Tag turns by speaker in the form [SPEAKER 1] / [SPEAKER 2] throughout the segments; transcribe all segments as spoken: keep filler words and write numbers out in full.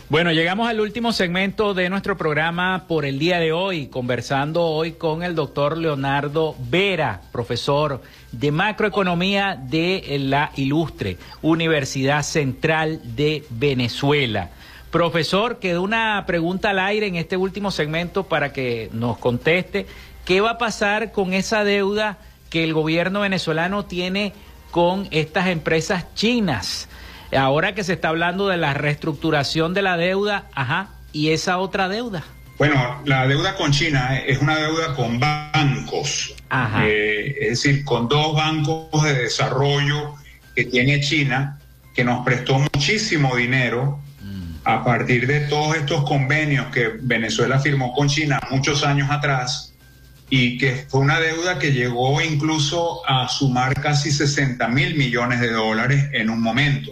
[SPEAKER 1] Bueno, llegamos al último segmento de nuestro programa por el día de hoy, conversando hoy con el doctor Leonardo Vera, profesor de macroeconomía de la ilustre Universidad Central de Venezuela. Profesor, quedó una pregunta al aire en este último segmento para que nos conteste. ¿Qué va a pasar con esa deuda que el gobierno venezolano tiene con estas empresas chinas? Ahora que se está hablando de la reestructuración de la deuda, ajá, ¿y esa otra deuda?
[SPEAKER 2] Bueno, la deuda con China es una deuda con bancos, eh, es decir, con dos bancos de desarrollo que tiene China, que nos prestó muchísimo dinero mm. a partir de todos estos convenios que Venezuela firmó con China muchos años atrás, y que fue una deuda que llegó incluso a sumar casi sesenta mil millones de dólares en un momento.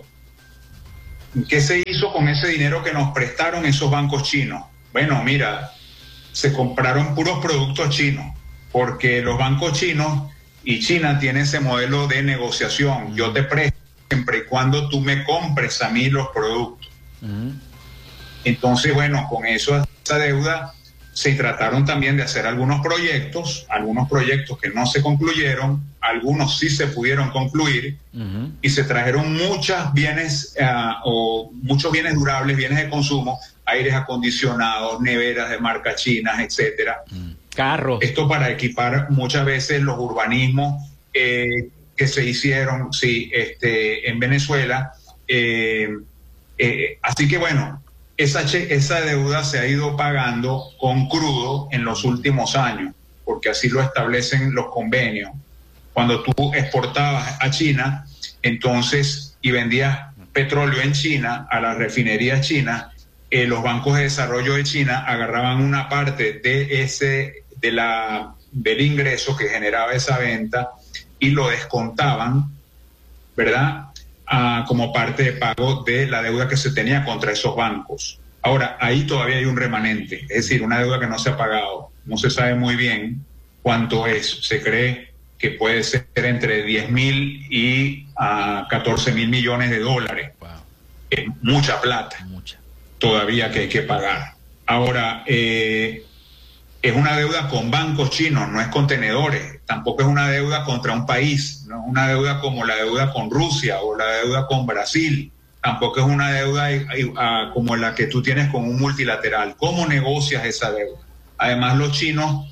[SPEAKER 2] ¿Qué se hizo con ese dinero que nos prestaron esos bancos chinos? Bueno, mira, se compraron puros productos chinos, porque los bancos chinos y China tienen ese modelo de negociación. Yo te presto siempre y cuando tú me compres a mí los productos. Uh-huh. Entonces, bueno, con eso, esa deuda, se trataron también de hacer algunos proyectos, algunos proyectos que no se concluyeron, algunos sí se pudieron concluir, uh-huh. y se trajeron muchos bienes uh, o muchos bienes durables, bienes de consumo, aires acondicionados, neveras de marca chinas, etcétera.
[SPEAKER 1] Uh, carros.
[SPEAKER 2] Esto para equipar muchas veces los urbanismos eh, que se hicieron, sí, este, en Venezuela. Eh, eh, así que bueno, esa, esa deuda se ha ido pagando con crudo en los últimos años, porque así lo establecen los convenios. Cuando tú exportabas a China, entonces, y vendías petróleo en China, a las refinerías chinas, eh, los bancos de desarrollo de China agarraban una parte de ese, de la, del ingreso que generaba esa venta y lo descontaban, ¿verdad?, Ah, como parte de pago de la deuda que se tenía contra esos bancos. Ahora, ahí todavía hay un remanente, es decir, una deuda que no se ha pagado. No se sabe muy bien cuánto es. Se cree que puede ser entre diez mil y uh, catorce mil millones de dólares. Wow. Es mucha plata, mucha. Todavía que hay que pagar. Ahora, eh, es una deuda con bancos chinos, no es con tenedores. Tampoco es una deuda contra un país, no es una deuda como la deuda con Rusia o la deuda con Brasil. Tampoco es una deuda uh, como la que tú tienes con un multilateral. ¿Cómo negocias esa deuda? Además, los chinos,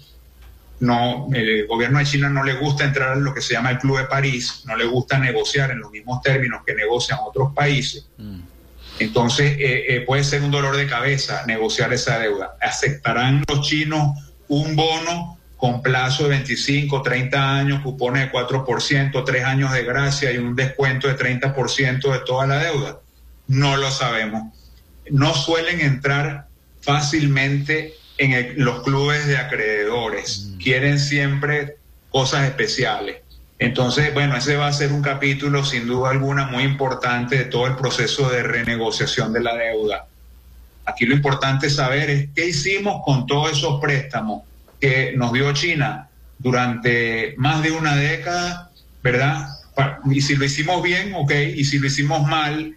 [SPEAKER 2] no, el gobierno de China no le gusta entrar en lo que se llama el Club de París, no le gusta negociar en los mismos términos que negocian otros países. Mm. Entonces, eh, eh, puede ser un dolor de cabeza negociar esa deuda. ¿Aceptarán los chinos un bono con plazo de veinticinco, treinta años, cupones de cuatro por ciento, tres años de gracia y un descuento de treinta por ciento de toda la deuda? No lo sabemos. No suelen entrar fácilmente en el, los clubes de acreedores. Mm. Quieren siempre cosas especiales. Entonces, bueno, ese va a ser un capítulo sin duda alguna muy importante de todo el proceso de renegociación de la deuda. Aquí lo importante es saber es qué hicimos con todos esos préstamos que nos dio China durante más de una década, ¿verdad? Y si lo hicimos bien, ok, y si lo hicimos mal,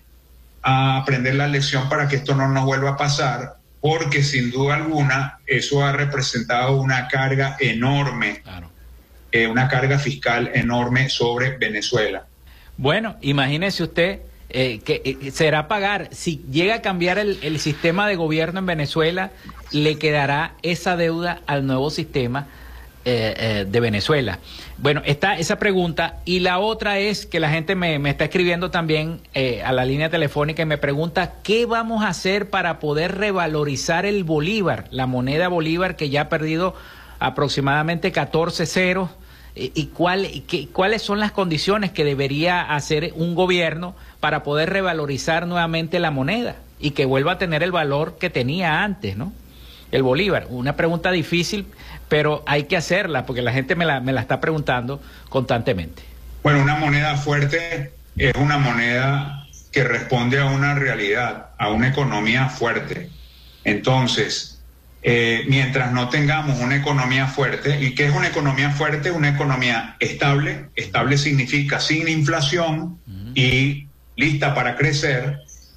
[SPEAKER 2] a aprender la lección para que esto no nos vuelva a pasar, porque sin duda alguna eso ha representado una carga enorme. Claro. Eh, una carga fiscal enorme sobre Venezuela.
[SPEAKER 1] Bueno, imagínese usted eh, que eh, será pagar, si llega a cambiar el, el sistema de gobierno en Venezuela, le quedará esa deuda al nuevo sistema eh, eh, de Venezuela. Bueno, está esa pregunta, y la otra es que la gente me, me está escribiendo también eh, a la línea telefónica y me pregunta qué vamos a hacer para poder revalorizar el bolívar, la moneda bolívar que ya ha perdido aproximadamente catorce ceros. ¿Y cuál, qué, cuáles son las condiciones que debería hacer un gobierno para poder revalorizar nuevamente la moneda y que vuelva a tener el valor que tenía antes, ¿no? El bolívar. Una pregunta difícil, pero hay que hacerla porque la gente me la, me la está preguntando constantemente.
[SPEAKER 2] Bueno, una moneda fuerte es una moneda que responde a una realidad, a una economía fuerte. Entonces, Eh, mientras no tengamos una economía fuerte, ¿y qué es una economía fuerte? Una economía estable, estable significa sin inflación uh-huh. y lista para crecer,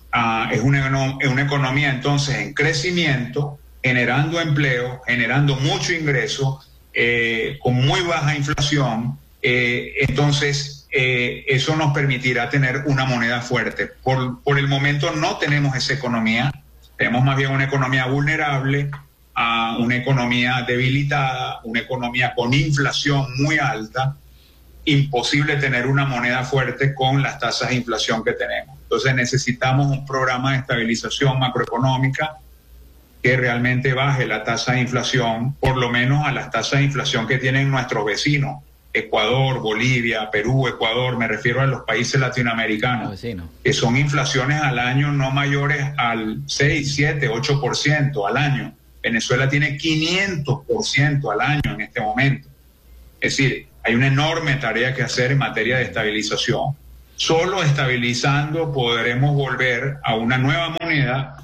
[SPEAKER 2] uh, es una, una economía entonces en crecimiento, generando empleo, generando mucho ingreso, eh, con muy baja inflación. Eh, entonces eh, eso nos permitirá tener una moneda fuerte. Por, por el momento no tenemos esa economía, tenemos más bien una economía vulnerable, a una economía debilitada, una economía con inflación muy alta. Imposible tener una moneda fuerte con las tasas de inflación que tenemos. Entonces necesitamos un programa de estabilización macroeconómica que realmente baje la tasa de inflación, por lo menos a las tasas de inflación que tienen nuestros vecinos, Ecuador, Bolivia, Perú, Ecuador, me refiero a los países latinoamericanos, que son inflaciones al año no mayores al seis, siete, ocho por ciento al año. Venezuela tiene quinientos por ciento al año en este momento. Es decir, hay una enorme tarea que hacer en materia de estabilización. Solo estabilizando podremos volver a una nueva moneda,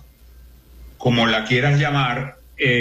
[SPEAKER 2] como la quieras llamar.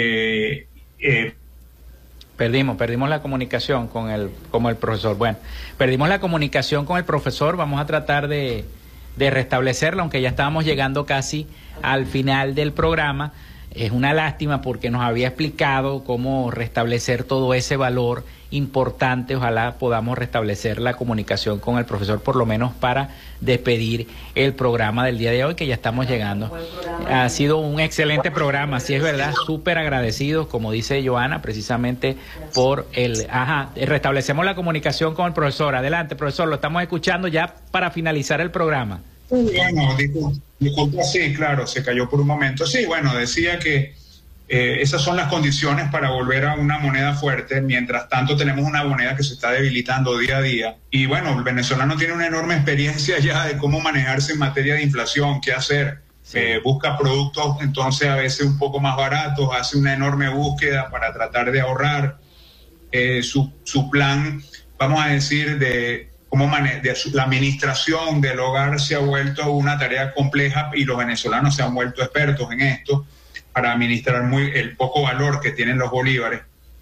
[SPEAKER 2] Eh, eh.
[SPEAKER 1] Perdimos, perdimos la comunicación con el, con el profesor. Bueno, perdimos la comunicación con el profesor. Vamos a tratar de, de restablecerla, aunque ya estábamos llegando casi al final del programa. Es una lástima porque nos había explicado cómo restablecer todo ese valor importante. Ojalá podamos restablecer la comunicación con el profesor, por lo menos para despedir el programa del día de hoy, que ya estamos llegando. Ha sido un excelente programa, sí es verdad, súper agradecidos, como dice Joana, precisamente por el... Ajá, restablecemos la comunicación con el profesor. Adelante, profesor, lo estamos escuchando ya para finalizar el programa.
[SPEAKER 2] Bueno, disculpa, disculpa, sí, claro, se cayó por un momento. Sí, bueno, decía que eh, esas son las condiciones para volver a una moneda fuerte. Mientras tanto tenemos una moneda que se está debilitando día a día. Y bueno, el venezolano tiene una enorme experiencia ya de cómo manejarse en materia de inflación, qué hacer. Sí. Eh, busca productos entonces a veces un poco más baratos, hace una enorme búsqueda para tratar de ahorrar. Eh, su, su plan, vamos a decir, de... Cómo de la administración del hogar se ha vuelto una tarea compleja y los venezolanos se han vuelto expertos en esto para administrar muy el poco valor que tienen los bolívares.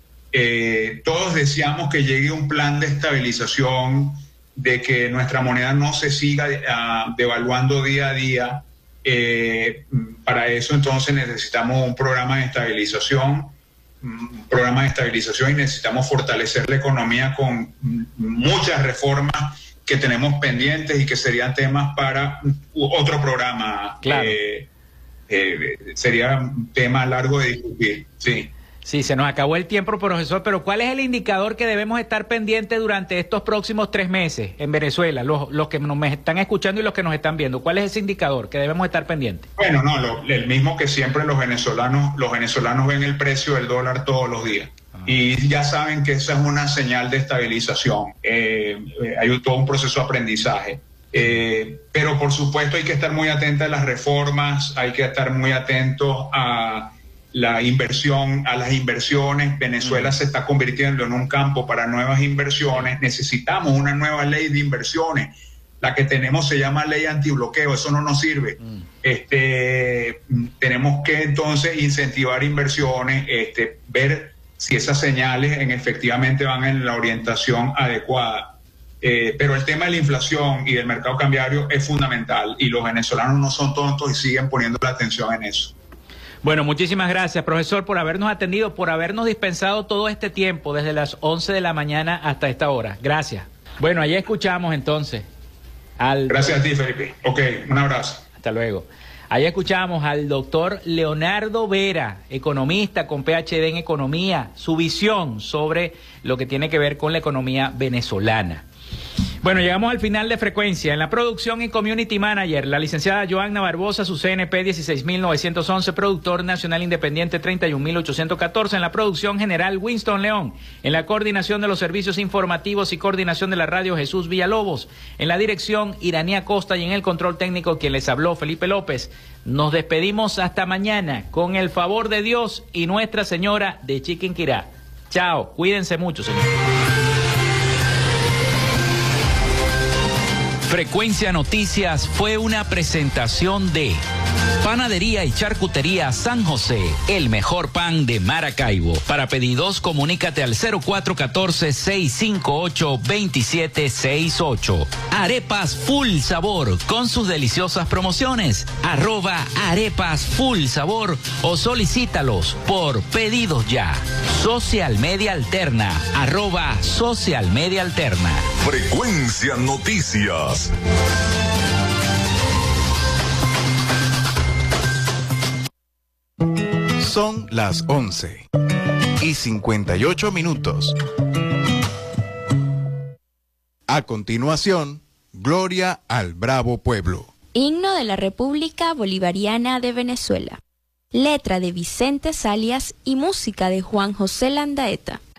[SPEAKER 2] Eh, todos deseamos que llegue un plan de estabilización, de que nuestra moneda no se siga uh, devaluando día a día. Eh, para eso entonces necesitamos un programa de estabilización. Un programa de estabilización y necesitamos fortalecer la economía con muchas reformas que tenemos pendientes y que serían temas para otro programa.
[SPEAKER 1] Claro.
[SPEAKER 2] Eh, eh, sería un tema largo de discutir, sí.
[SPEAKER 1] Sí, se nos acabó el tiempo, profesor, pero ¿cuál es el indicador que debemos estar pendientes durante estos próximos tres meses en Venezuela? Los, los que nos están escuchando y los que nos están viendo, ¿cuál es ese indicador que debemos estar pendientes?
[SPEAKER 2] Bueno, no, lo, el mismo que siempre los venezolanos, los venezolanos ven el precio del dólar todos los días. Ah. Y ya saben que esa es una señal de estabilización. Eh, eh, hay todo un proceso de aprendizaje. Eh, pero por supuesto hay que estar muy atentos a las reformas, hay que estar muy atentos a la inversión, a las inversiones. Venezuela mm. se está convirtiendo en un campo para nuevas inversiones. Necesitamos una nueva ley de inversiones. La que tenemos se llama ley antibloqueo, eso no nos sirve. Mm. Este, tenemos que entonces incentivar inversiones, este, ver si esas señales en, efectivamente van en la orientación adecuada. Eh, pero el tema de la inflación y del mercado cambiario es fundamental y los venezolanos no son tontos y siguen poniendo la atención en eso.
[SPEAKER 1] Bueno, muchísimas gracias, profesor, por habernos atendido, por habernos dispensado todo este tiempo, desde las once de la mañana hasta esta hora. Gracias. Bueno, allí escuchamos entonces al...
[SPEAKER 2] Gracias a ti, Felipe. Ok, un abrazo.
[SPEAKER 1] Hasta luego. Allí escuchamos al doctor Leonardo Vera, economista con P H D en Economía, su visión sobre lo que tiene que ver con la economía venezolana. Bueno, llegamos al final de Frecuencia. En la producción y Community Manager, la licenciada Joanna Barbosa, su C N P dieciséis mil novecientos once, productor nacional independiente treinta y un mil ochocientos catorce. En la producción general, Winston León. En la coordinación de los servicios informativos y coordinación de la radio, Jesús Villalobos. En la dirección, Iranía Costa, y en el control técnico, quien les habló, Felipe López. Nos despedimos hasta mañana con el favor de Dios y Nuestra Señora de Chiquinquirá. Chao, cuídense mucho, señor. Frecuencia Noticias fue una presentación de Panadería y Charcutería San José, el mejor pan de Maracaibo. Para pedidos, comunícate al cero cuatro uno cuatro, seis cinco ocho, dos siete seis ocho. Arepas Full Sabor, con sus deliciosas promociones. Arroba Arepas Full Sabor o solicítalos por pedidos ya. Social Media Alterna, arroba Social Media Alterna.
[SPEAKER 3] Frecuencia Noticias.
[SPEAKER 4] Son las once y cincuenta y ocho minutos. A continuación, Gloria al Bravo Pueblo.
[SPEAKER 5] Himno de la República Bolivariana de Venezuela. Letra de Vicente Salias y música de Juan José Landaeta.